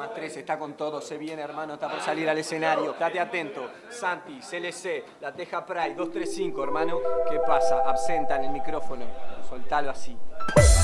2+3, está con todo, se viene, hermano, está por salir al escenario. Estate atento. Santi, CLC, La Teja Pride, 235, hermano. ¿Qué pasa? Absenta en el micrófono. Soltalo así.